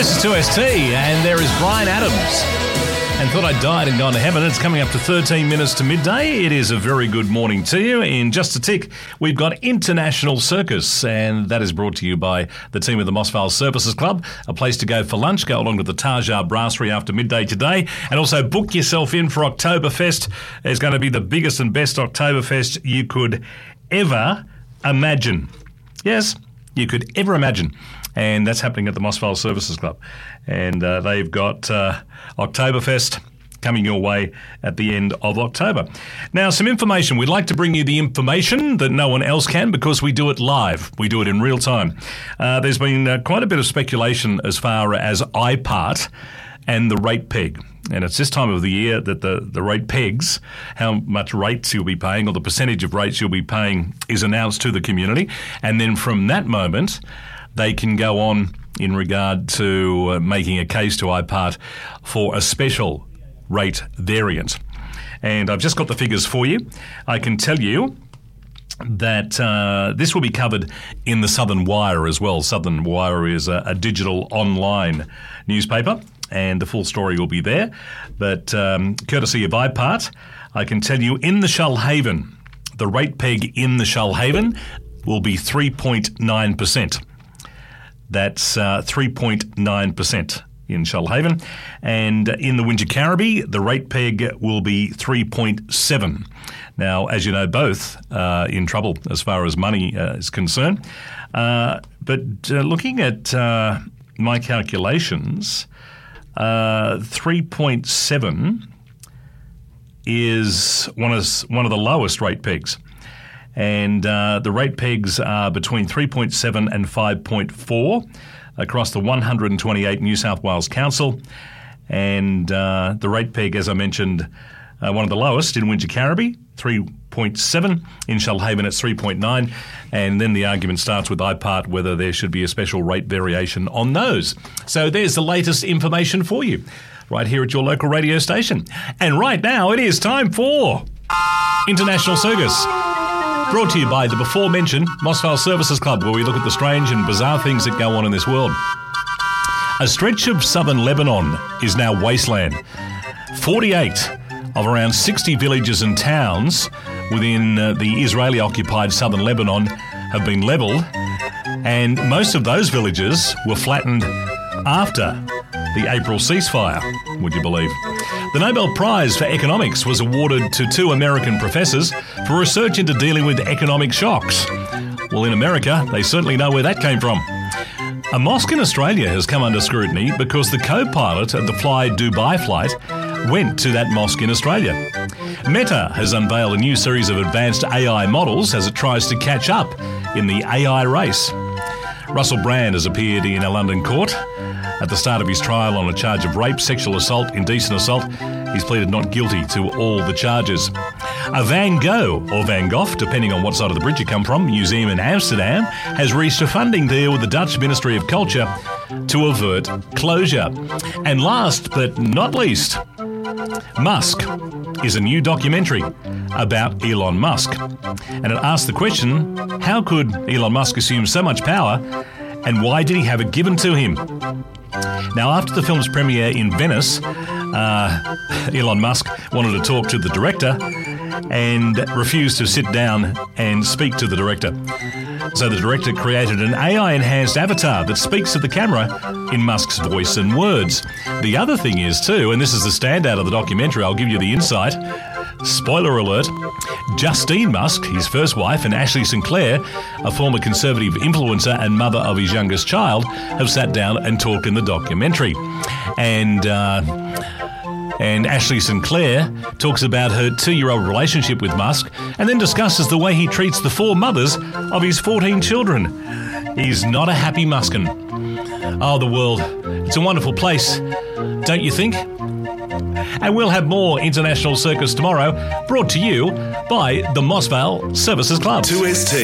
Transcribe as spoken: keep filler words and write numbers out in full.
This is two S T, and there is Bryan Adams. And thought I'd died and gone to heaven. It's coming up to thirteen minutes to midday. It is a very good morning to you. In just a tick, we've got International Circus, and that is brought to you by the team of the Mossvale Services Club, a place to go for lunch. Go along to the Tajar Brasserie after midday today, and also book yourself in for Oktoberfest. It's going to be the biggest and best Oktoberfest you could ever imagine. Yes, you could ever imagine. And that's happening at the Mossvale Services Club. And uh, they've got uh, Oktoberfest coming your way at the end of October. Now, some information. We'd like to bring you the information that no one else can because we do it live. We do it in real time. Uh, there's been uh, quite a bit of speculation as far as I PART and the rate peg. And it's this time of the year that the, the rate pegs, how much rates you'll be paying or the percentage of rates you'll be paying is announced to the community. And then from that moment, they can go on in regard to uh, making a case to I PART for a special rate variant. And I've just got the figures for you. I can tell you that uh, this will be covered in the Southern Wire as well. Southern Wire is a, a digital online newspaper, and the full story will be there. But um, courtesy of I PART, I can tell you in the Shoalhaven, the rate peg in the Shoalhaven will be three point nine percent. That's uh, three point nine percent in Shoalhaven. And in the Wingecarribee, the rate peg will be three point seven. Now, as you know, both are in trouble as far as money uh, is concerned. Uh, but uh, looking at uh, my calculations, uh, three point seven is one of, one of the lowest rate pegs. And uh, the rate pegs are between three point seven and five point four across the one hundred twenty-eight New South Wales Council. And uh, the rate peg, as I mentioned, uh, one of the lowest in Wingecarribee, three point seven. In Shoalhaven, it's three point nine. And then the argument starts with I PART whether there should be a special rate variation on those. So there's the latest information for you right here at your local radio station. And right now, it is time for International Circus. Brought to you by the before-mentioned Mossvale Services Club, where we look at the strange and bizarre things that go on in this world. A stretch of southern Lebanon is now wasteland. forty-eight of around sixty villages and towns within uh, the Israeli-occupied southern Lebanon have been levelled, and most of those villages were flattened after the April ceasefire, would you believe? The Nobel Prize for Economics was awarded to two American professors for research into dealing with economic shocks. Well, in America, they certainly know where that came from. A mosque in Australia has come under scrutiny because the co-pilot of the Fly Dubai flight went to that mosque in Australia. Meta has unveiled a new series of advanced A I models as it tries to catch up in the A I race. Russell Brand has appeared in a London court. At the start of his trial on a charge of rape, sexual assault, indecent assault, he's pleaded not guilty to all the charges. A Van Gogh, or Van Gogh, depending on what side of the bridge you come from, museum in Amsterdam, has reached a funding deal with the Dutch Ministry of Culture to avert closure. And last but not least, Musk is a new documentary about Elon Musk. And it asks the question, how could Elon Musk assume so much power, and why did he have it given to him? Now, after the film's premiere in Venice, uh, Elon Musk wanted to talk to the director and refused to sit down and speak to the director. So the director created an A I-enhanced avatar that speaks to the camera in Musk's voice and words. The other thing is, too, and this is the standout of the documentary, I'll give you the insight. Spoiler alert, Justine Musk, his first wife, and Ashley Sinclair, a former Conservative influencer and mother of his youngest child, have sat down and talked in the documentary. And uh, and Ashley Sinclair talks about her two-year-old relationship with Musk and then discusses the way he treats the four mothers of his fourteen children. He's not a happy Muskin. Oh, the world. It's a wonderful place, don't you think? And we'll have more International Circus tomorrow, brought to you by the Mossvale Services Club. two S T